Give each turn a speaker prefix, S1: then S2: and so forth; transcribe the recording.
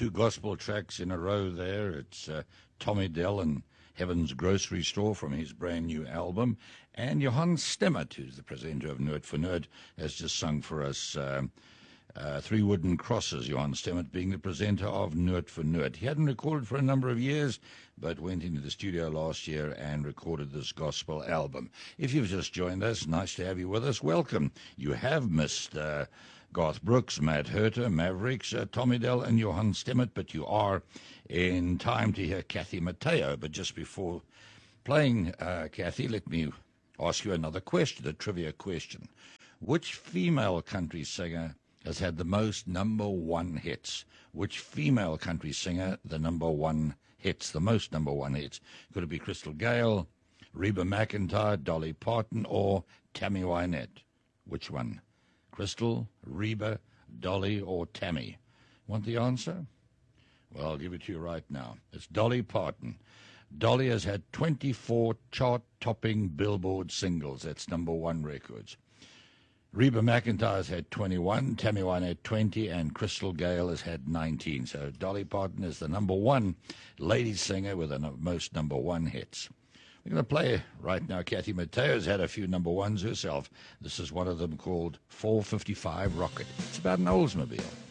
S1: two gospel tracks in a row there. It's Tommy Dell and Heaven's Grocery Store from his brand new album. And Johan Stemmert, who's the presenter of Noord for Noord, has just sung for us Three Wooden Crosses, Johan Stemmert being the presenter of Noord for Noord. He hadn't recorded for a number of years, but went into the studio last year and recorded this gospel album. If you've just joined us, nice to have you with us. Welcome. You have missed Garth Brooks, Matt Herter, Mavericks, Tommy Dell and Johan Stemmert, but you are in time to hear Kathy Mateo. But just before playing Kathy, let me ask you another question, a trivia question. Which female country singer has had the most number one hits? Which female country singer, the number one hits, the most number one hits? Could it be Crystal Gayle, Reba McEntire, Dolly Parton, or Tammy Wynette? Which one? Crystal, Reba, Dolly, or Tammy? Want the answer? Well, I'll give it to you right now. It's Dolly Parton. Dolly has had 24 chart-topping Billboard singles. That's number one records. Reba McEntire has had 21, Tammy Wynette 20, and Crystal Gayle has had 19. So Dolly Parton is the number one lady singer with the most number one hits. We're going to play right now. Kathy Mateo's had a few number ones herself. This is one of them called 455 Rocket. It's about an Oldsmobile.